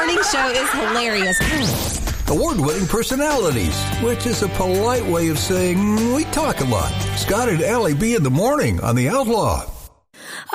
morning show is hilarious. Award-winning personalities, which is a polite way of saying we talk a lot. Scott and Allie B in the morning on The Outlaw.